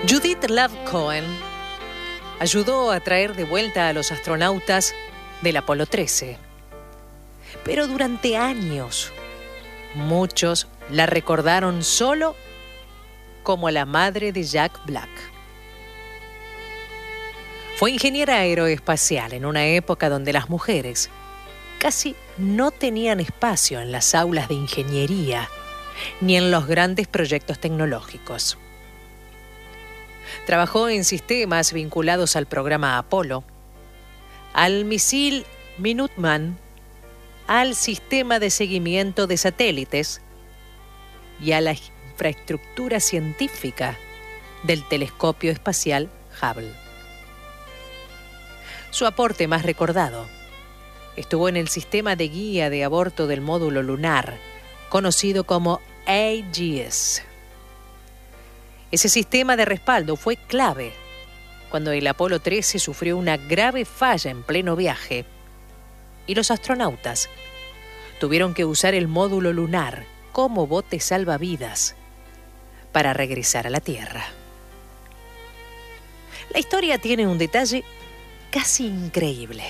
Judith Love Cohen ayudó a traer de vuelta a los astronautas del Apolo 13. Pero durante años, muchos la recordaron solo como la madre de Jack Black. Fue ingeniera aeroespacial en una época donde las mujeres casi no tenían espacio en las aulas de ingeniería ni en los grandes proyectos tecnológicos. Trabajó en sistemas vinculados al programa Apolo, al misil Minuteman, al sistema de seguimiento de satélites y a la infraestructura científica del telescopio espacial Hubble. Su aporte más recordado estuvo en el sistema de guía de aborto del módulo lunar, conocido como AGS. Ese sistema de respaldo fue clave cuando el Apolo 13 sufrió una grave falla en pleno viaje y los astronautas tuvieron que usar el módulo lunar como bote salvavidas para regresar a la Tierra. La historia tiene un detalle casi increíble.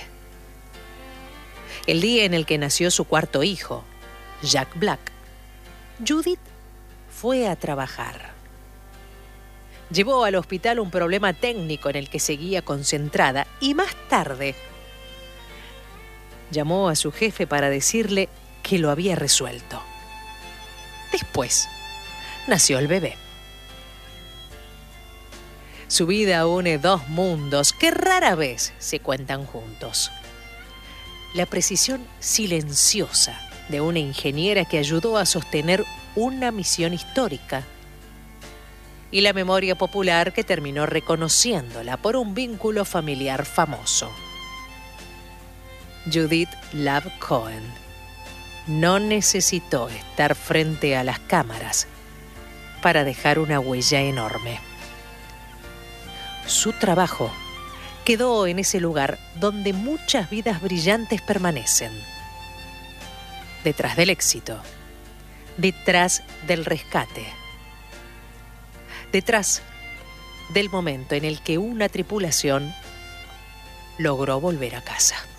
El día en el que nació su cuarto hijo, Jack Black, Judith fue a trabajar. Llevó al hospital un problema técnico en el que seguía concentrada y más tarde llamó a su jefe para decirle que lo había resuelto. Después nació el bebé. Su vida une dos mundos que rara vez se cuentan juntos. La precisión silenciosa de una ingeniera que ayudó a sostener una misión histórica y la memoria popular que terminó reconociéndola por un vínculo familiar famoso. Judith Love Cohen no necesitó estar frente a las cámaras para dejar una huella enorme. Su trabajo quedó en ese lugar donde muchas vidas brillantes permanecen. Detrás del éxito, detrás del rescate, detrás del momento en el que una tripulación logró volver a casa.